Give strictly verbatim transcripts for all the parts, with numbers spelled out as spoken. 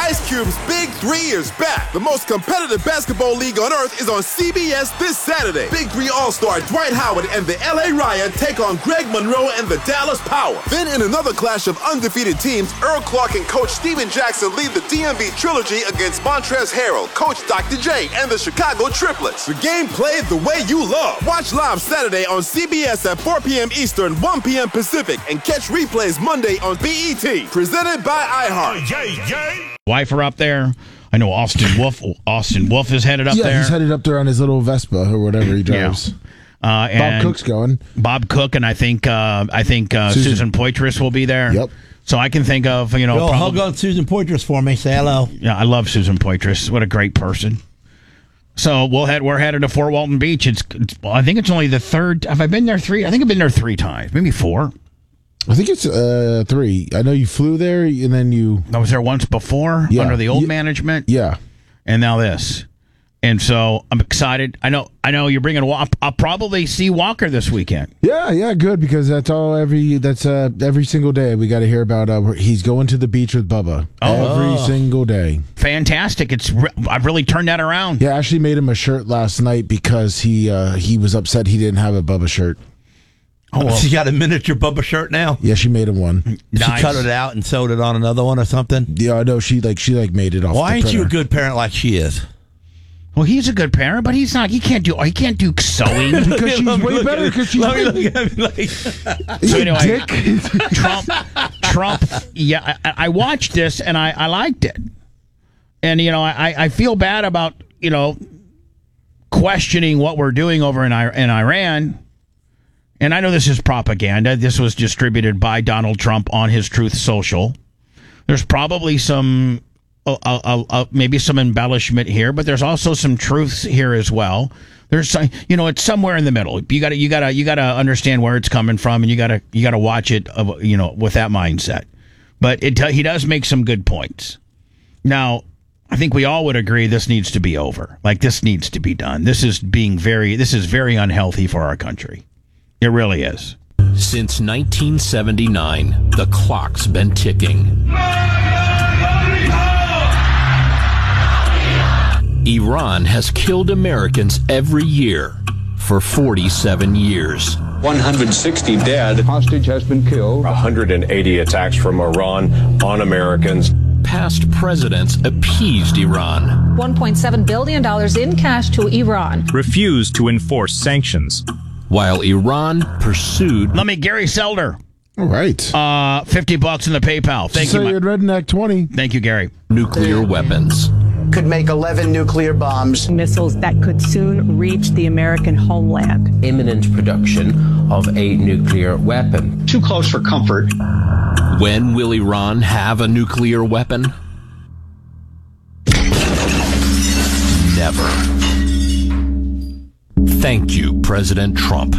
Ice Cube's Big Three is back. The most competitive basketball league on earth is on C B S this Saturday. Big Three All-Star Dwight Howard and the L A Ryan take on Greg Monroe and the Dallas Power. Then in another clash of undefeated teams, Earl Clark and Coach Steven Jackson lead the D M V trilogy against Montrezl Harrell, Coach Doctor J, and the Chicago Triplets. The game played the way you love. Watch live Saturday on C B S at four p.m. Eastern, one p.m. Pacific, and catch replays Monday on B E T. Presented by iHeart. Yay, yay. Wife are up there. I know Austin Wolf. Austin Wolf is headed up yeah, there. Yeah, he's headed up there on his little Vespa or whatever he drives. Yeah. Uh, and Bob Cook's going. Bob Cook, and I think uh, I think uh, Susan. Susan Poitras will be there. Yep. So I can think of, you know. Bill, probably, hug on Susan Poitras for me. Say hello. Yeah, I love Susan Poitras. What a great person. So we'll head. We're headed to Fort Walton Beach. It's, it's. I think it's only the third. Have I been there three? I think I've been there three times, maybe four. I think it's uh, three. I know you flew there, and then you. I was there once before yeah. under the old yeah. management. Yeah. And now this. And so I'm excited. I know I know you're bringing I'll, I'll probably see Walker this weekend. Yeah, yeah, good, because that's all every that's uh, every single day we got to hear about uh, he's going to the beach with Bubba. Oh. Every single day. Fantastic. It's re- I've really turned that around. Yeah, I actually made him a shirt last night because he uh, he was upset he didn't have a Bubba shirt. Oh, well. She got a miniature Bubba shirt now? Yeah, she made him one. Nice. She cut it out and sewed it on another one or something? Yeah, I know. She like she like made it off. Why the ain't printer. you a good parent like she is? Well, he's a good parent, but he's not. He can't do. He can't do sewing because she's way better. Because she's Let me way look at me like. So anyway, Trump, Trump. Yeah, I, I watched this and I, I liked it, and you know I, I feel bad about you know questioning what we're doing over in in Iran. And I know this is propaganda. This was distributed by Donald Trump on his Truth Social. There's probably some, uh, uh, uh, maybe some embellishment here, but there's also some truths here as well. There's, you know, it's somewhere in the middle. You got to, you got to, you got to understand where it's coming from, and you got to, you got to watch it, uh, you know, with that mindset. But it, he does make some good points. Now, I think we all would agree this needs to be over. Like this needs to be done. This is being very, this is very unhealthy for our country. It really is. Since nineteen seventy-nine, the clock's been ticking. Iran has killed Americans every year for forty-seven years. one hundred sixty dead. Hostage has been killed. one hundred eighty attacks from Iran on Americans. Past presidents appeased Iran. one point seven billion dollars in cash to Iran. Refused to enforce sanctions. While Iran pursued... Let me, Gary Selder. All right. Uh, fifty bucks in the PayPal. Thank so you. So you had Redneck twenty. Thank you, Gary. Nuclear weapons. Could make eleven nuclear bombs. Missiles that could soon reach the American homeland. Imminent production of a nuclear weapon. Too close for comfort. When will Iran have a nuclear weapon? Never. Thank you, President Trump.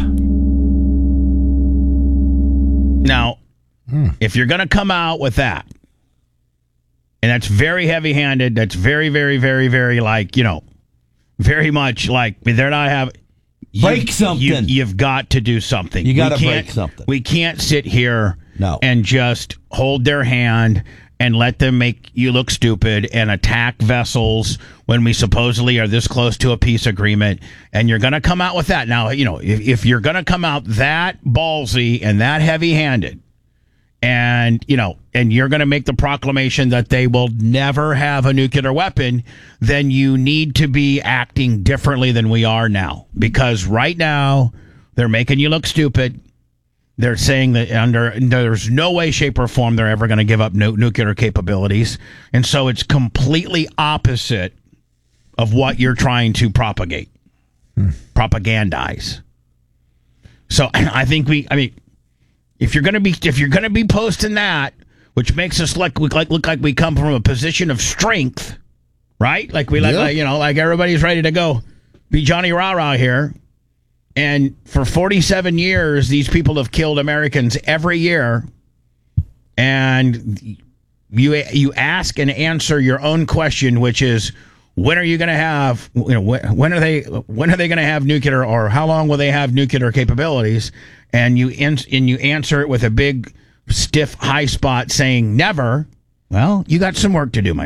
Now, hmm. if you're going to come out with that, and that's very heavy-handed, that's very, very, very, very, like, you know, very much like they're not having... Break something. You, you've got to do something. You got to break something. We can't sit here no. and just hold their hand and let them make you look stupid and attack vessels when we supposedly are this close to a peace agreement. And you're going to come out with that. Now, you know, if, if you're going to come out that ballsy and that heavy-handed, and, you know, and you're going to make the proclamation that they will never have a nuclear weapon, then you need to be acting differently than we are now. Because right now, they're making you look stupid. They're saying that under there's no way, shape, or form they're ever going to give up nu- nuclear capabilities. And so it's completely opposite of what you're trying to propagate, hmm. propagandize. So I think we, I mean, if you're going to be if you're going to be posting that, which makes us look, look like look like we come from a position of strength, right? Like we, yeah. like, you know, like everybody's ready to go be Johnny Rah-Rah here. And for forty-seven years, these people have killed Americans every year. And you you ask and answer your own question, which is, when are you going to have, you know, when are they when are they going to have nuclear, or how long will they have nuclear capabilities? And you and you answer it with a big, stiff, high spot saying never. Well, you got some work to do, my